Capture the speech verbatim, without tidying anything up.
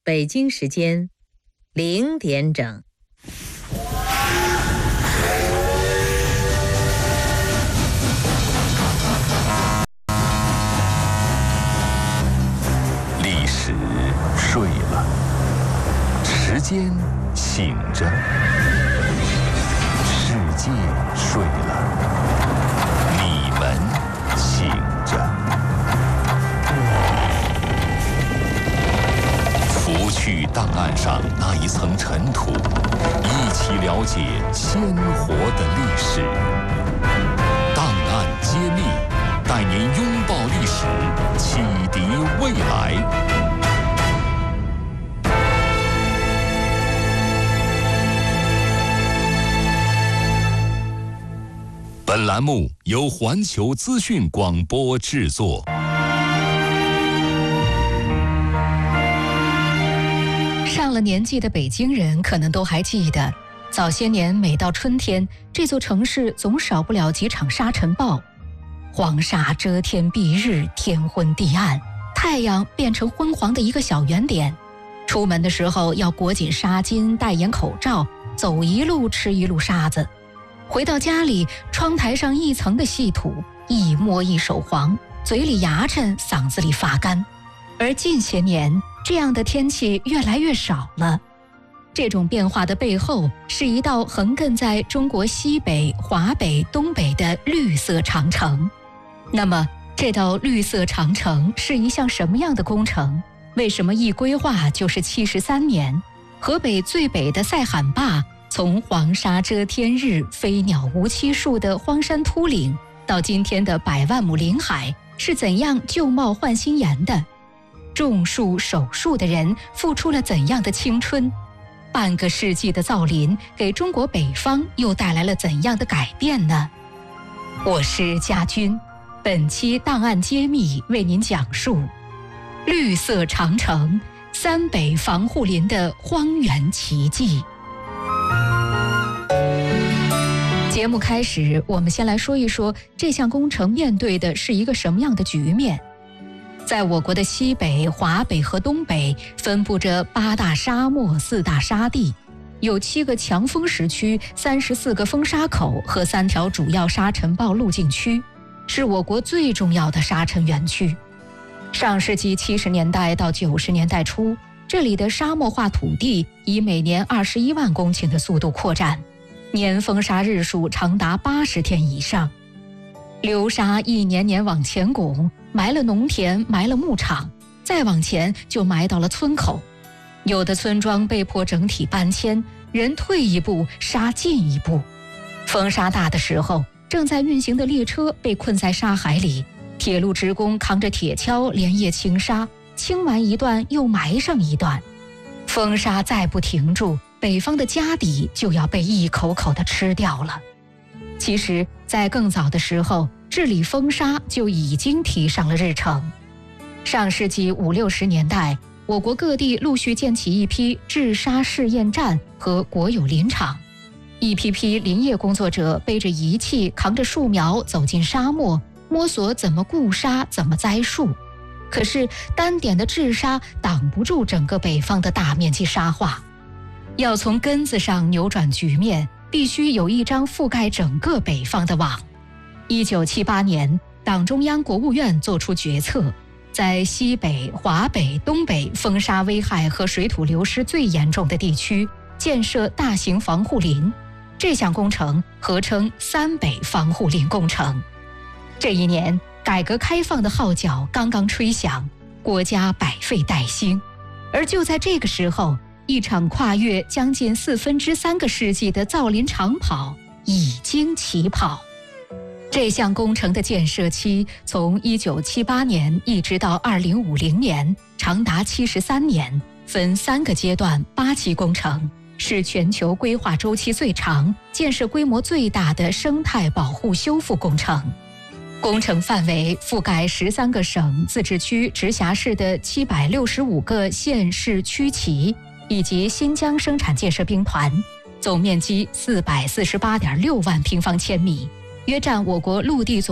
北京时间零点整。 历史睡了，时间醒着，世界睡了，你们醒着。拂去档案上那一层尘土，一起了解鲜活的历史。档案揭秘，带您拥抱历史，启迪未来。本栏目由环球资讯广播制作。 上了年纪的北京人可能都还记得，早些年每到春天，这座城市总少不了几场沙尘暴。黄沙遮天蔽日，天昏地暗，太阳变成昏黄的一个小圆点。出门的时候要裹紧纱巾，戴严口罩，走一路吃一路沙子。回到家里，窗台上一层的细土，一摸一手黄，嘴里牙碜，嗓子里发干。而近些年，这样的天气越来越少了。这种变化的背后，是一道横亘在中国西北、华北、东北的绿色长城。那么，这道绿色长城是一项什么样的工程？为什么一规划就是七十三年？河北最北的塞罕坝，从黄沙遮天日、飞鸟无栖树的荒山秃岭，到今天的百万亩林海，是怎样旧貌换新颜的？种树守树的人付出了怎样的青春？半个世纪的造林给中国北方又带来了怎样的改变呢？我是佳君，本期档案揭秘为您讲述绿色长城，三北防护林的荒原奇迹。节目开始，我们先来说一说这项工程面对的是一个什么样的局面。在我国的西北、华北和东北分布着八大沙漠、四大沙地，有七个强风时区、三十四个风沙口和三条主要沙尘暴路径区，是我国最重要的沙尘园区。上世纪七十年代到九十年代初，这里的沙漠化土地以每年二十一万公顷的速度扩展，年风沙日数长达八十天以上。流沙一年年往前拱，埋了农田，埋了牧场，再往前就埋到了村口。有的村庄被迫整体搬迁，人退一步，沙进一步。风沙大的时候，正在运行的列车被困在沙海里，铁路职工扛着铁锹连夜清沙，清完一段又埋上一段。风沙再不停住，北方的家底就要被一口口地吃掉了。其实，在更早的时候，治理风沙就已经提上了日程。上世纪五六十年代，我国各地陆续建起一批治沙试验站和国有林场，一批批林业工作者背着仪器，扛着树苗走进沙漠，摸索怎么固沙，怎么栽树。可是，单点的治沙挡不住整个北方的大面积沙化，要从根子上扭转局面，必须有一张覆盖整个北方的网。一九七八年，党中央、国务院作出决策，在西北、华北、东北风沙危害和水土流失最严重的地区建设大型防护林。这项工程合称三北防护林工程。这一年，改革开放的号角刚刚吹响，国家百废待兴。而就在这个时候，一场跨越将近四分之三个世纪的造林长跑已经起跑。这项工程的建设期从一九七八年一直到二零五零年，长达七十三年，分三个阶段，八期工程，是全球规划周期最长、建设规模最大的生态保护修复工程。工程范围覆盖十三个省、自治区、直辖市的七百六十五个县市区旗，以及新疆生产建设兵团，总面积四百四十八点六万平方千米，约占我国陆地总